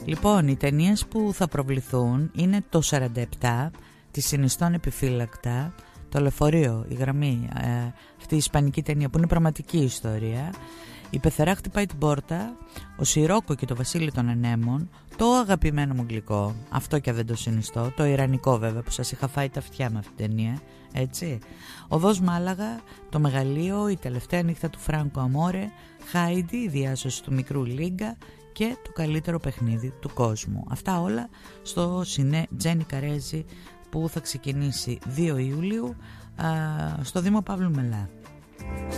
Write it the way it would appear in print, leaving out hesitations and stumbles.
Λοιπόν, οι ταινίες που θα προβληθούν είναι το 47, τη συνιστών επιφύλακτα, το Λεωφορείο, η Γραμμή, αυτή η ισπανική ταινία που είναι πραγματική ιστορία, η Πεθερά χτυπάει την πόρτα, ο Σιρόκο και το Βασίλειο των Ανέμων, το αγαπημένο μου γλυκό, αυτό και δεν το συνιστώ, το ιρανικό βέβαια που σας είχα φάει τα αυτιά με αυτή την ταινία, έτσι, Οδός Μάλαγα, το Μεγαλείο, η τελευταία νύχτα του Φράνκο Αμόρε, Χάιντι, η διάσωση του μικρού Λίγκα και το καλύτερο παιχνίδι του κόσμου. Αυτά όλα στο Σινέ Τζένι Καρέζη που θα ξεκινήσει 2 Ιουλίου στο Δήμο Παύλου Μελά.